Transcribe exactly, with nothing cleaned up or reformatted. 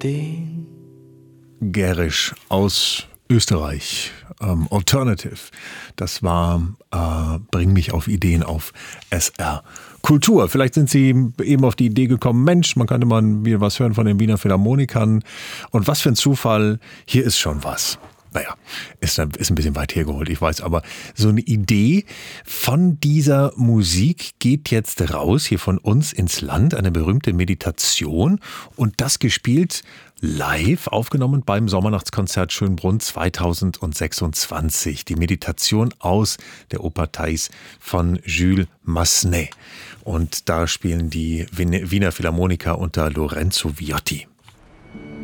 Ideen. Gerisch aus Österreich, ähm, Alternative. Das war äh, Bring mich auf Ideen auf S R Kultur. Vielleicht sind Sie eben auf die Idee gekommen, Mensch, man könnte mal wieder was hören von den Wiener Philharmonikern. Und was für ein Zufall, hier ist schon was. Naja, ist, ist ein bisschen weit hergeholt, ich weiß, aber so eine Idee von dieser Musik geht jetzt raus, hier von uns ins Land, eine berühmte Meditation und das gespielt live, aufgenommen beim Sommernachtskonzert Schönbrunn zweitausendsechsundzwanzig. Die Meditation aus der Oper Thais von Jules Massenet. Und da spielen die Wiener Philharmoniker unter Lorenzo Viotti.